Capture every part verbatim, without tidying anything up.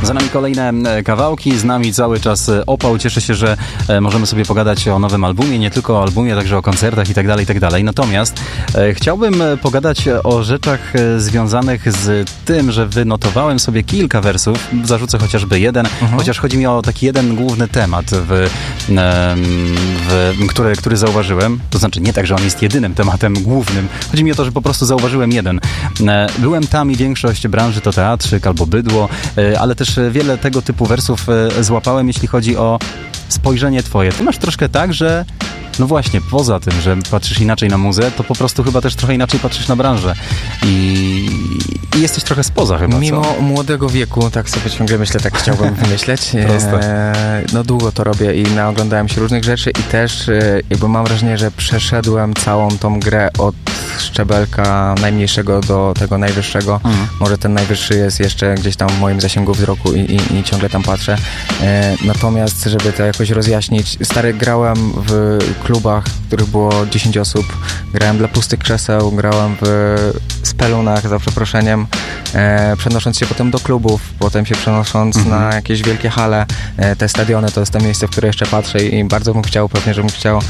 Za nami kolejne kawałki, z nami cały czas Opał. Cieszę się, że możemy sobie pogadać o nowym albumie, nie tylko o albumie, także o koncertach i tak dalej, i tak dalej. Natomiast e, chciałbym pogadać o rzeczach związanych z tym, że wynotowałem sobie kilka wersów, zarzucę chociażby jeden, mhm. chociaż chodzi mi o taki jeden główny temat, w, e, w, który, który zauważyłem. To znaczy nie tak, że on jest jedynym tematem głównym. Chodzi mi o to, że po prostu zauważyłem jeden. E, byłem tam i większość branży to teatrzyk albo bydło, e, ale też wiele tego typu wersów e, złapałem, jeśli chodzi o spojrzenie twoje. Ty masz troszkę tak, że no właśnie, poza tym, że patrzysz inaczej na muzę, to po prostu chyba też trochę inaczej patrzysz na branżę. I, i jesteś trochę spoza chyba, Mimo co? młodego wieku, tak sobie ciągle myślę, tak chciałbym wymyśleć. E, no długo to robię i naoglądałem się różnych rzeczy i też e, jakby mam wrażenie, że przeszedłem całą tą grę od szczebelka najmniejszego do tego najwyższego. Mhm. Może ten najwyższy jest jeszcze gdzieś tam w moim zasięgu wzroku i, i, i ciągle tam patrzę. E, natomiast, żeby to jakoś rozjaśnić, stary, grałem w klubach, w których było dziesięć osób. Grałem dla pustych krzeseł, grałem w spelunach, za przeproszeniem, e, przenosząc się potem do klubów, potem się przenosząc mhm. na jakieś wielkie hale. E, te stadiony to jest to miejsce, w które jeszcze patrzę i bardzo bym chciał, pewnie, żebym chciał.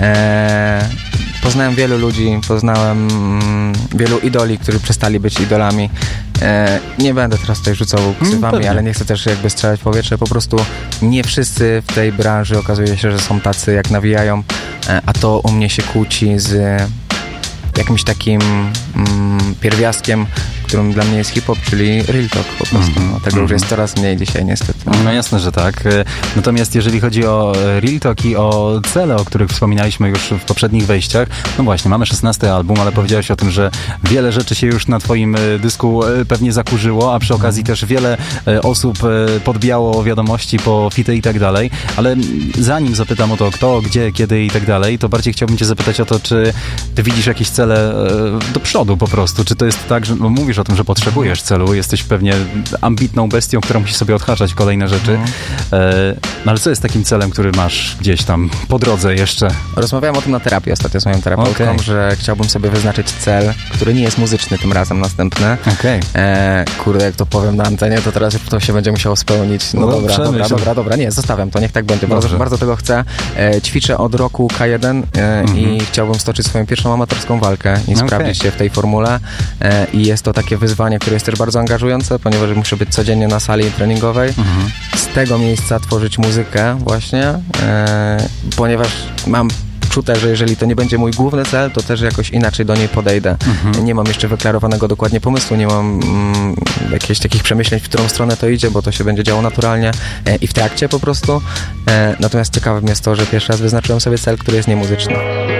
E, poznałem wielu ludzi, poznałem mm, wielu idoli, którzy przestali być idolami. E, nie będę teraz tutaj rzucał ksywami, mm, ale nie chcę też jakby strzelać w powietrze. Po prostu nie wszyscy w tej branży okazuje się, że są tacy, jak nawijają, e, a to u mnie się kłóci z jakimś takim mm, pierwiastkiem, którym dla mnie jest hip-hop, czyli real talk po prostu. Mm-hmm. No, tego mm-hmm. już jest coraz mniej dzisiaj niestety. No jasne, że tak. Natomiast jeżeli chodzi o real talk i o cele, o których wspominaliśmy już w poprzednich wejściach, no właśnie, mamy szesnasty album, ale powiedziałeś o tym, że wiele rzeczy się już na twoim dysku pewnie zakurzyło, a przy okazji mm-hmm. też wiele osób podbijało wiadomości po fity i tak dalej, ale zanim zapytam o to kto, gdzie, kiedy i tak dalej, to bardziej chciałbym cię zapytać o to, czy ty widzisz jakieś cele do przodu po prostu, czy to jest tak, że no, mówisz o tym, że potrzebujesz celu, jesteś pewnie ambitną bestią, która musi sobie odhaczać kolejne rzeczy. Mm. E, no ale co jest takim celem, który masz gdzieś tam po drodze jeszcze? Rozmawiałem o tym na terapii ostatnio z moją terapeutką, okay. że chciałbym sobie wyznaczyć cel, który nie jest muzyczny tym razem następny. Okay. E, kurde, jak to powiem na antenie, to teraz to się będzie musiało spełnić. No, no dobra, dobra, dobra, dobra, nie, zostawiam to, niech tak będzie, bardzo, bardzo tego chcę. E, ćwiczę od roku K jeden e, mm-hmm. i chciałbym stoczyć swoją pierwszą amatorską walkę i okay. sprawdzić się w tej formule e, i jest to takie wyzwanie, które jest też bardzo angażujące, ponieważ muszę być codziennie na sali treningowej. Mhm. Z tego miejsca tworzyć muzykę właśnie, e, ponieważ mam czute, że jeżeli to nie będzie mój główny cel, to też jakoś inaczej do niej podejdę. Mhm. Nie mam jeszcze wyklarowanego dokładnie pomysłu, nie mam mm, jakichś takich przemyśleń, w którą stronę to idzie, bo to się będzie działo naturalnie e, i w trakcie po prostu. E, natomiast ciekawym jest to, że pierwszy raz wyznaczyłem sobie cel, który jest niemuzyczny.